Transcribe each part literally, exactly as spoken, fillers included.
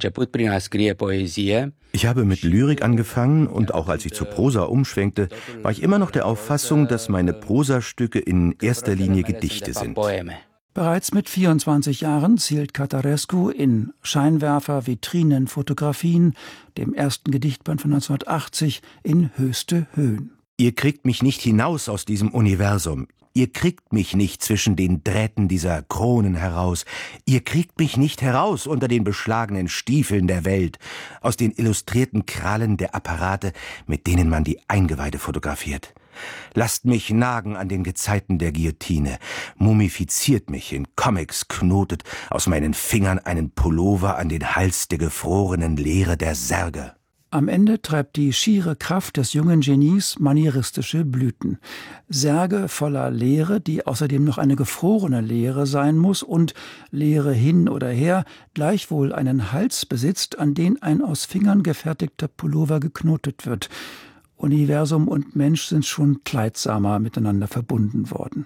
Ich habe mit Lyrik angefangen und auch als ich zur Prosa umschwenkte, war ich immer noch der Auffassung, dass meine Prosastücke in erster Linie Gedichte sind. Bereits mit vierundzwanzig Jahren zielt Catarescu in Scheinwerfer, Vitrinen, Fotografien, dem ersten Gedichtband von neunzehnhundertachtzig, in höchste Höhen. Ihr kriegt mich nicht hinaus aus diesem Universum. Ihr kriegt mich nicht zwischen den Drähten dieser Kronen heraus. Ihr kriegt mich nicht heraus unter den beschlagenen Stiefeln der Welt, aus den illustrierten Krallen der Apparate, mit denen man die Eingeweide fotografiert. Lasst mich nagen an den Gezeiten der Guillotine, mumifiziert mich in Comics, knotet aus meinen Fingern einen Pullover an den Hals der gefrorenen Leere der Särge. Am Ende treibt die schiere Kraft des jungen Genies manieristische Blüten. Särge voller Leere, die außerdem noch eine gefrorene Leere sein muss und, Leere hin oder her, gleichwohl einen Hals besitzt, an den ein aus Fingern gefertigter Pullover geknotet wird. Universum und Mensch sind schon kleidsamer miteinander verbunden worden.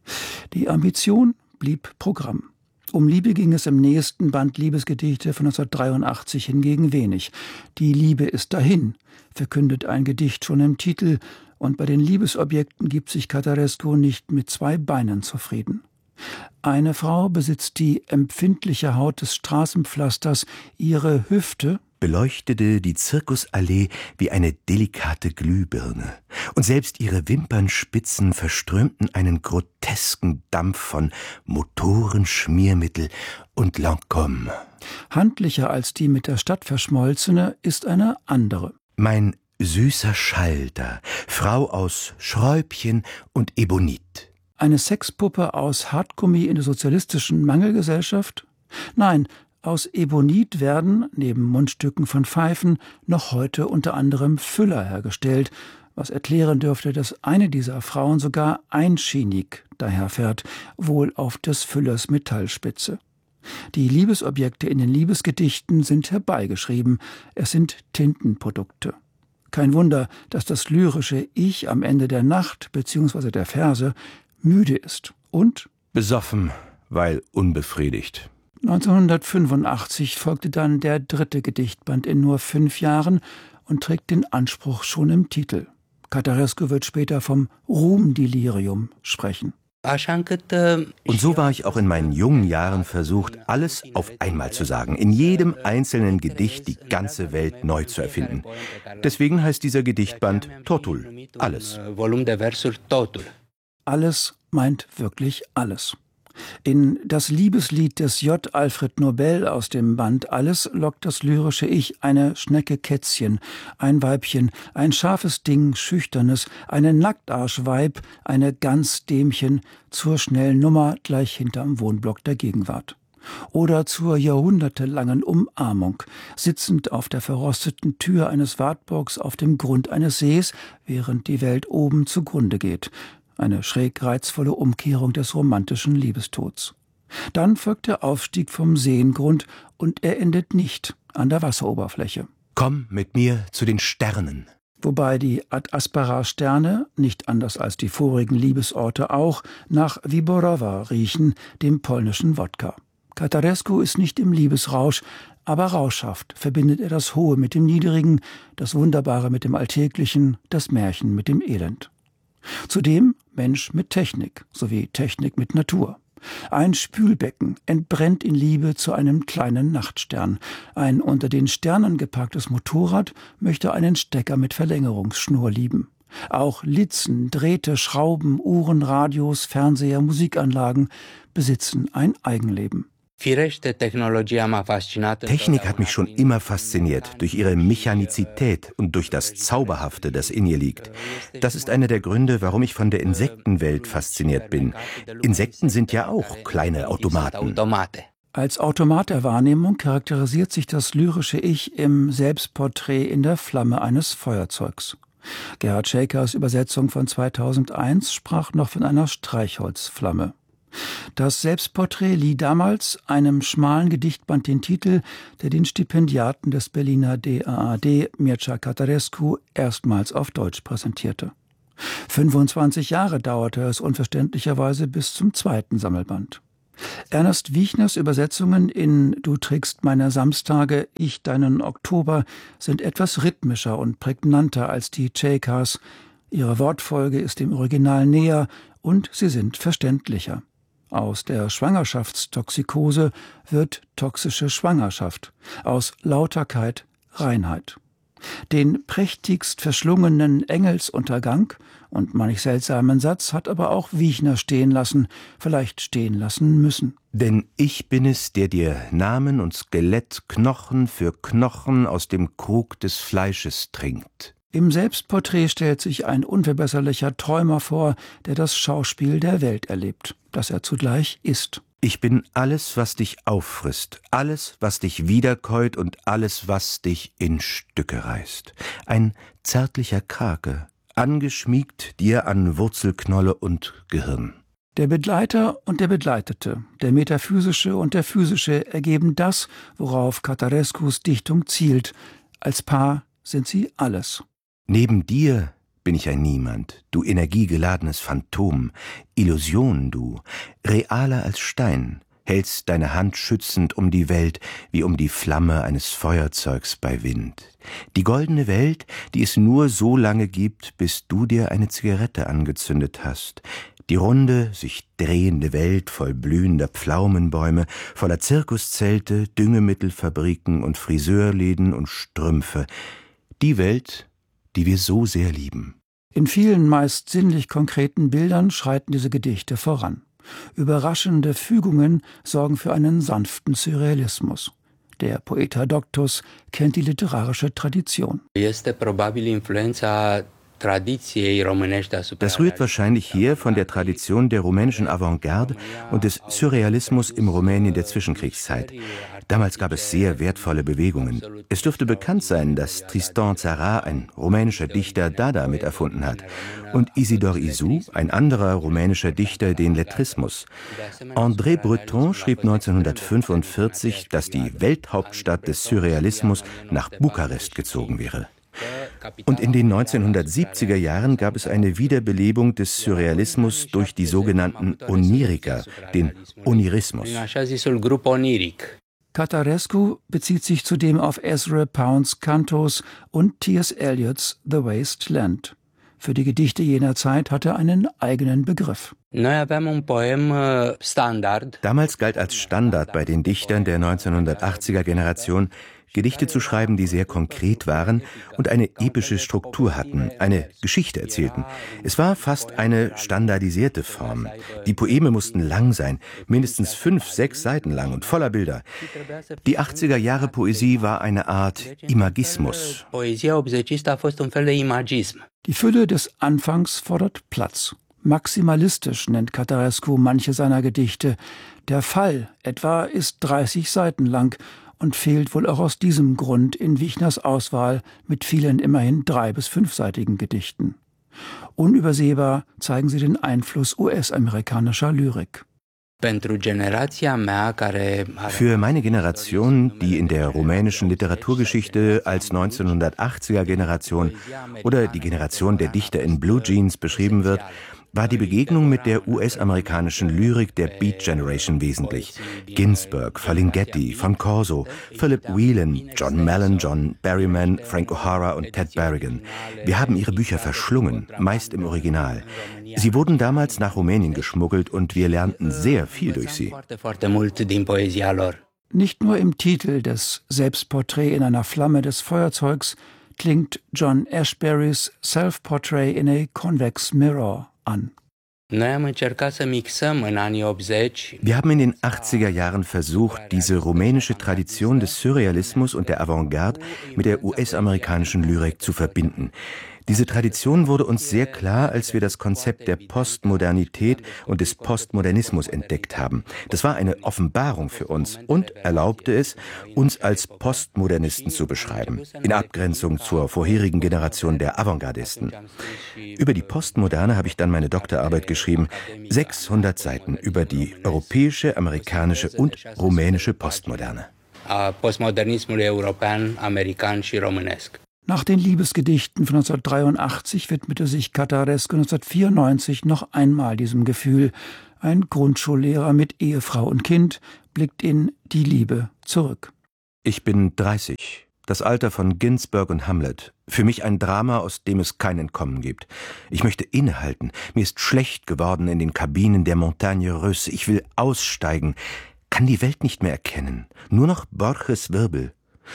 Die Ambition blieb Programm. Um Liebe ging es im nächsten Band Liebesgedichte von neunzehnhundertdreiundachtzig hingegen wenig. Die Liebe ist dahin, verkündet ein Gedicht schon im Titel, und bei den Liebesobjekten gibt sich Catarescu nicht mit zwei Beinen zufrieden. Eine Frau besitzt die empfindliche Haut des Straßenpflasters, ihre Hüfte beleuchtete die Zirkusallee wie eine delikate Glühbirne, und selbst ihre Wimpernspitzen verströmten einen grotesken Dampf von Motoren, Schmiermittel und Lancôme. Handlicher als die mit der Stadt verschmolzene ist eine andere. Mein süßer Schalter, Frau aus Schräubchen und Ebonit. Eine Sexpuppe aus Hartgummi in der sozialistischen Mangelgesellschaft? Nein, aus Ebonit werden, neben Mundstücken von Pfeifen, noch heute unter anderem Füller hergestellt, was erklären dürfte, dass eine dieser Frauen sogar einschienig daherfährt, wohl auf des Füllers Metallspitze. Die Liebesobjekte in den Liebesgedichten sind herbeigeschrieben, es sind Tintenprodukte. Kein Wunder, dass das lyrische Ich am Ende der Nacht bzw. der Verse müde ist und besoffen, weil unbefriedigt. neunzehnhundertfünfundachtzig folgte dann der dritte Gedichtband in nur fünf Jahren und trägt den Anspruch schon im Titel. Catarescu wird später vom Ruhmdelirium sprechen. Und so war ich auch in meinen jungen Jahren versucht, alles auf einmal zu sagen, in jedem einzelnen Gedicht die ganze Welt neu zu erfinden. Deswegen heißt dieser Gedichtband Totul, alles. Alles meint wirklich alles. In das Liebeslied des J. Alfred Nobel aus dem Band Alles lockt das lyrische Ich eine Schnecke Kätzchen, ein Weibchen, ein scharfes Ding, Schüchternes, eine Nacktarschweib, eine Gansdämchen zur schnellen Nummer gleich hinterm Wohnblock der Gegenwart. Oder zur jahrhundertelangen Umarmung, sitzend auf der verrosteten Tür eines Wartburgs auf dem Grund eines Sees, während die Welt oben zugrunde geht. Eine schräg reizvolle Umkehrung des romantischen Liebestods. Dann folgt der Aufstieg vom Seengrund und er endet nicht an der Wasseroberfläche. Komm mit mir zu den Sternen. Wobei die Ad Aspera Sterne, nicht anders als die vorigen Liebesorte auch, nach Wyborowa riechen, dem polnischen Wodka. Catarescu ist nicht im Liebesrausch, aber rauschhaft verbindet er das Hohe mit dem Niedrigen, das Wunderbare mit dem Alltäglichen, das Märchen mit dem Elend. Zudem Mensch mit Technik sowie Technik mit Natur. Ein Spülbecken entbrennt in Liebe zu einem kleinen Nachtstern. Ein unter den Sternen geparktes Motorrad möchte einen Stecker mit Verlängerungsschnur lieben. Auch Litzen, Drähte, Schrauben, Uhren, Radios, Fernseher, Musikanlagen besitzen ein Eigenleben. Technik hat mich schon immer fasziniert, durch ihre Mechanizität und durch das Zauberhafte, das in ihr liegt. Das ist einer der Gründe, warum ich von der Insektenwelt fasziniert bin. Insekten sind ja auch kleine Automaten. Als Automat der Wahrnehmung charakterisiert sich das lyrische Ich im Selbstporträt in der Flamme eines Feuerzeugs. Gerhard Schäkers Übersetzung von zweitausendeins sprach noch von einer Streichholzflamme. Das Selbstporträt lieh damals einem schmalen Gedichtband den Titel, der den Stipendiaten des Berliner D A A D, Mircea Catarescu, erstmals auf Deutsch präsentierte. fünfundzwanzig Jahre dauerte es unverständlicherweise bis zum zweiten Sammelband. Ernest Wiechners Übersetzungen in »Du trägst meine Samstage, ich deinen Oktober« sind etwas rhythmischer und prägnanter als die Čejkas. Ihre Wortfolge ist dem Original näher und sie sind verständlicher. Aus der Schwangerschaftstoxikose wird toxische Schwangerschaft, aus Lauterkeit Reinheit. Den prächtigst verschlungenen Engelsuntergang und manch seltsamen Satz hat aber auch Wiechner stehen lassen, vielleicht stehen lassen müssen. Denn ich bin es, der dir Namen und Skelett Knochen für Knochen aus dem Krug des Fleisches trinkt. Im Selbstporträt stellt sich ein unverbesserlicher Träumer vor, der das Schauspiel der Welt erlebt, das er zugleich ist. Ich bin alles, was dich auffrisst, alles, was dich wiederkäut und alles, was dich in Stücke reißt. Ein zärtlicher Krake, angeschmiegt dir an Wurzelknolle und Gehirn. Der Begleiter und der Begleitete, der Metaphysische und der Physische ergeben das, worauf Catarescus Dichtung zielt. Als Paar sind sie alles. Neben dir bin ich ein Niemand, du energiegeladenes Phantom, Illusion du, realer als Stein, hältst deine Hand schützend um die Welt, wie um die Flamme eines Feuerzeugs bei Wind. Die goldene Welt, die es nur so lange gibt, bis du dir eine Zigarette angezündet hast. Die runde, sich drehende Welt voll blühender Pflaumenbäume, voller Zirkuszelte, Düngemittelfabriken und Friseurläden und Strümpfe. Die Welt, die wir so sehr lieben. In vielen meist sinnlich konkreten Bildern schreiten diese Gedichte voran. Überraschende Fügungen sorgen für einen sanften Surrealismus. Der Poeta Doctus kennt die literarische Tradition. Este probabil influența tradiției românești asupra. Das rührt wahrscheinlich her von der Tradition der rumänischen Avantgarde und des Surrealismus im Rumänien der Zwischenkriegszeit. Damals gab es sehr wertvolle Bewegungen. Es dürfte bekannt sein, dass Tristan Tzara, ein rumänischer Dichter, Dada mit erfunden hat und Isidor Isu, ein anderer rumänischer Dichter, den Lettrismus. André Breton schrieb neunzehnhundertfünfundvierzig, dass die Welthauptstadt des Surrealismus nach Bukarest gezogen wäre. Und in den neunzehnhundertsiebziger Jahren gab es eine Wiederbelebung des Surrealismus durch die sogenannten Oniriker, den Onirismus. Catarescu bezieht sich zudem auf Ezra Pounds Cantos und T S Eliots The Waste Land. Für die Gedichte jener Zeit hat er einen eigenen Begriff. Damals galt als Standard bei den Dichtern der neunzehnhundertachtziger Generation, Gedichte zu schreiben, die sehr konkret waren und eine epische Struktur hatten, eine Geschichte erzählten. Es war fast eine standardisierte Form. Die Poeme mussten lang sein, mindestens fünf, sechs Seiten lang und voller Bilder. Die achtziger Jahre Poesie war eine Art Imagismus. Die Fülle des Anfangs fordert Platz. Maximalistisch nennt Catarescu manche seiner Gedichte. Der Fall etwa ist dreißig Seiten lang und fehlt wohl auch aus diesem Grund in Wiechners Auswahl mit vielen immerhin drei- bis fünfseitigen Gedichten. Unübersehbar zeigen sie den Einfluss U S-amerikanischer Lyrik. Für meine Generation, die in der rumänischen Literaturgeschichte als neunzehnhundertachtziger Generation oder die Generation der Dichter in Blue Jeans beschrieben wird, war die Begegnung mit der U S-amerikanischen Lyrik der Beat Generation wesentlich. Ginsberg, Ferlinghetti, von Corso, Philip Whelan, John Mellon, John Berryman, Frank O'Hara und Ted Berrigan. Wir haben ihre Bücher verschlungen, meist im Original. Sie wurden damals nach Rumänien geschmuggelt und wir lernten sehr viel durch sie. Nicht nur im Titel des Selbstporträt in einer Flamme des Feuerzeugs klingt John Ashberys Self-Portrait in a Convex Mirror an. Wir haben in den achtziger Jahren versucht, diese rumänische Tradition des Surrealismus und der Avantgarde mit der U S-amerikanischen Lyrik zu verbinden. Diese Tradition wurde uns sehr klar, als wir das Konzept der Postmodernität und des Postmodernismus entdeckt haben. Das war eine Offenbarung für uns und erlaubte es, uns als Postmodernisten zu beschreiben, in Abgrenzung zur vorherigen Generation der Avantgardisten. Über die Postmoderne habe ich dann meine Doktorarbeit geschrieben, sechshundert Seiten über die europäische, amerikanische und rumänische Postmoderne. Postmodernismul european, american și românesc. Nach den Liebesgedichten von neunzehnhundertdreiundachtzig widmete sich Catarescu neunzehnhundertvierundneunzig noch einmal diesem Gefühl, Ein Grundschullehrer mit Ehefrau und Kind blickt in Die Liebe zurück. Ich bin dreißig. Das Alter von Ginsberg und Hamlet. Für mich ein Drama, aus dem es kein Entkommen gibt. Ich möchte innehalten. Mir ist schlecht geworden in den Kabinen der Montagne Russe. Ich will aussteigen. Kann die Welt nicht mehr erkennen. Nur noch Borges Wirbel.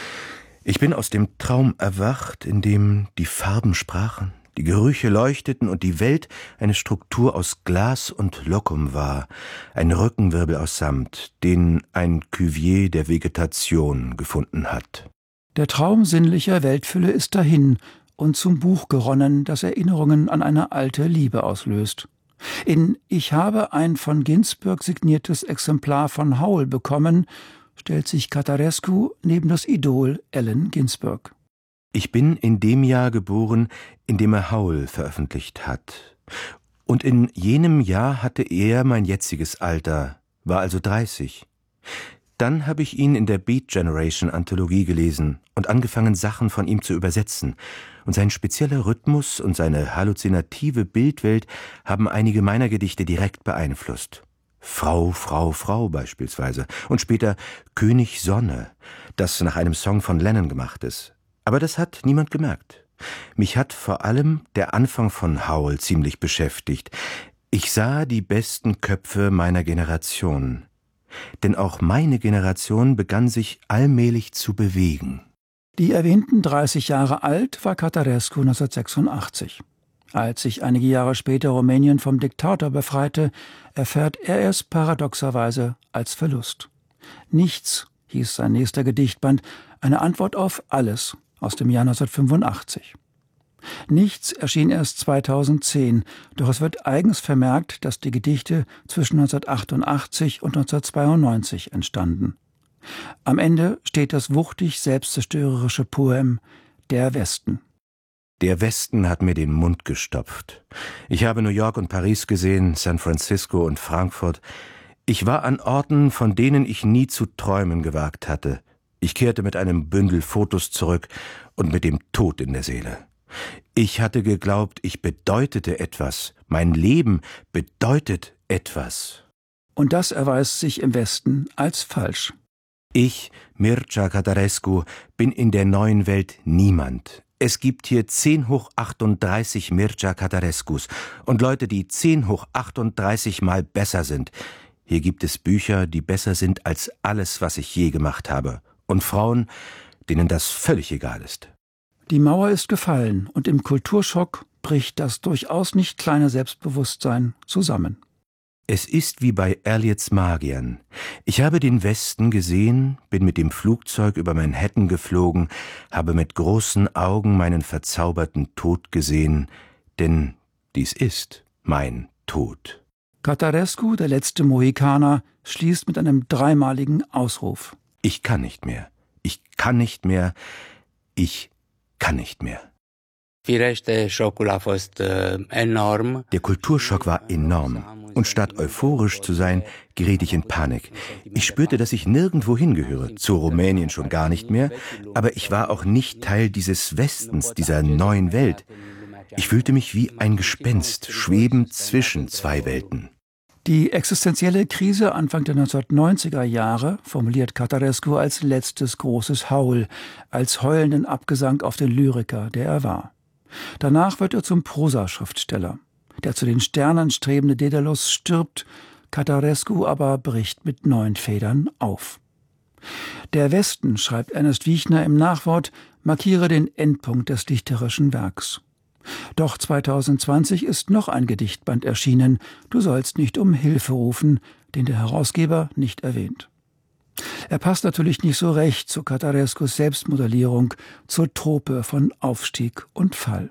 Ich bin aus dem Traum erwacht, in dem die Farben sprachen, die Gerüche leuchteten und die Welt eine Struktur aus Glas und Lokum war, ein Rückenwirbel aus Samt, den ein Cuvier der Vegetation gefunden hat. Der Traum sinnlicher Weltfülle ist dahin und zum Buch geronnen, das Erinnerungen an eine alte Liebe auslöst. In »Ich habe ein von Ginsberg signiertes Exemplar von Howell bekommen« stellt sich Catarescu neben das Idol Allen Ginsberg. Ich bin in dem Jahr geboren, in dem er Howell veröffentlicht hat. Und in jenem Jahr hatte er mein jetziges Alter, war also dreißig. Dann habe ich ihn in der Beat Generation Anthologie gelesen und angefangen, Sachen von ihm zu übersetzen. Und sein spezieller Rhythmus und seine halluzinative Bildwelt haben einige meiner Gedichte direkt beeinflusst. Frau, Frau, Frau beispielsweise. Und später König Sonne, das nach einem Song von Lennon gemacht ist. Aber das hat niemand gemerkt. Mich hat vor allem der Anfang von Howell ziemlich beschäftigt. Ich sah die besten Köpfe meiner Generation. Denn auch meine Generation begann sich allmählich zu bewegen. Die erwähnten dreißig Jahre alt war Catarescu neunzehnhundertsechsundachtzig. Als sich einige Jahre später Rumänien vom Diktator befreite, erfährt er es paradoxerweise als Verlust. Nichts hieß sein nächster Gedichtband, eine Antwort auf alles aus dem Jahr neunzehnhundertfünfundachtzig. Nichts erschien erst zweitausendzehn, doch es wird eigens vermerkt, dass die Gedichte zwischen neunzehnhundertachtundachtzig und neunzehnhundertzweiundneunzig entstanden. Am Ende steht das wuchtig selbstzerstörerische Poem »Der Westen«. Der Westen hat mir den Mund gestopft. Ich habe New York und Paris gesehen, San Francisco und Frankfurt. Ich war an Orten, von denen ich nie zu träumen gewagt hatte. Ich kehrte mit einem Bündel Fotos zurück und mit dem Tod in der Seele. Ich hatte geglaubt, ich bedeutete etwas. Mein Leben bedeutet etwas. Und das erweist sich im Westen als falsch. Ich, Mircea Catarescu, bin in der neuen Welt niemand. Es gibt hier zehn hoch achtunddreißig Mircea Catarescus und Leute, die zehn hoch achtunddreißig Mal besser sind. Hier gibt es Bücher, die besser sind als alles, was ich je gemacht habe. Und Frauen, denen das völlig egal ist. Die Mauer ist gefallen und im Kulturschock bricht das durchaus nicht kleine Selbstbewusstsein zusammen. Es ist wie bei Eliots Magiern. Ich habe den Westen gesehen, bin mit dem Flugzeug über Manhattan geflogen, habe mit großen Augen meinen verzauberten Tod gesehen, denn dies ist mein Tod. Catarescu, der letzte Mohikaner, schließt mit einem dreimaligen Ausruf. Ich kann nicht mehr. Ich kann nicht mehr. Ich kann nicht mehr. Firește, șocul a fost enorm. Der Kulturschock war enorm. Und statt euphorisch zu sein, geriet ich in Panik. Ich spürte, dass ich nirgendwo hingehöre, zu Rumänien schon gar nicht mehr, aber ich war auch nicht Teil dieses Westens, dieser neuen Welt. Ich fühlte mich wie ein Gespenst, schwebend zwischen zwei Welten. Die existenzielle Krise Anfang der neunzehnhundertneunziger Jahre formuliert Catarescu als letztes großes Howell, als heulenden Abgesang auf den Lyriker, der er war. Danach wird er zum Prosaschriftsteller. Der zu den Sternen strebende Daedalus stirbt, Catarescu aber bricht mit neuen Federn auf. Der Westen, schreibt Ernest Wiechner im Nachwort, markiere den Endpunkt des dichterischen Werks. Doch zweitausendzwanzig ist noch ein Gedichtband erschienen, Du sollst nicht um Hilfe rufen, den der Herausgeber nicht erwähnt. Er passt natürlich nicht so recht zu Catarescus Selbstmodellierung, zur Trope von Aufstieg und Fall.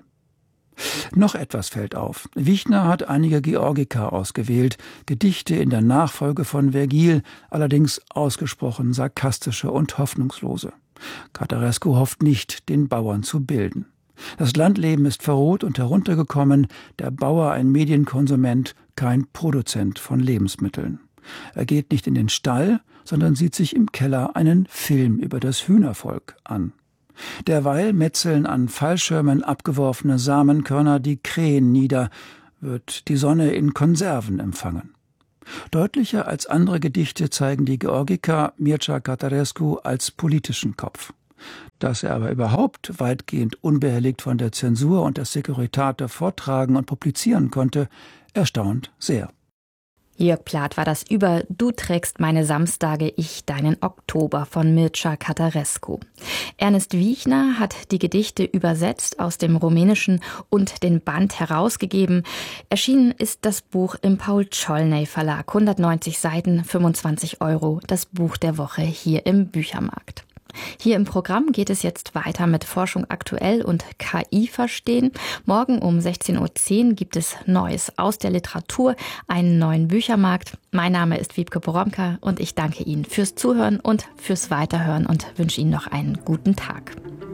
Noch etwas fällt auf. Wiechner hat einige Georgiker ausgewählt, Gedichte in der Nachfolge von Vergil, allerdings ausgesprochen sarkastische und hoffnungslose. Catarescu hofft nicht, den Bauern zu bilden. Das Landleben ist verroht und heruntergekommen, der Bauer ein Medienkonsument, kein Produzent von Lebensmitteln. Er geht nicht in den Stall, sondern sieht sich im Keller einen Film über das Hühnervolk an. Derweil metzeln an Fallschirmen abgeworfene Samenkörner die Krähen nieder, wird die Sonne in Konserven empfangen. Deutlicher als andere Gedichte zeigen die Georgiker Mircea Cătărescu als politischen Kopf. Dass er aber überhaupt weitgehend unbehelligt von der Zensur und der Securitate vortragen und publizieren konnte, erstaunt sehr. Jörg Plath war das über »Du trägst meine Samstage, ich deinen Oktober« von Mircea Cătărescu. Ernest Wiechner hat die Gedichte übersetzt aus dem Rumänischen und den Band herausgegeben. Erschienen ist das Buch im Paul-Czolny-Verlag. hundertneunzig Seiten, fünfundzwanzig Euro. Das Buch der Woche hier im Büchermarkt. Hier im Programm geht es jetzt weiter mit Forschung aktuell und K I verstehen. Morgen um sechzehn Uhr zehn gibt es Neues aus der Literatur, einen neuen Büchermarkt. Mein Name ist Wiebke Poromka und ich danke Ihnen fürs Zuhören und fürs Weiterhören und wünsche Ihnen noch einen guten Tag.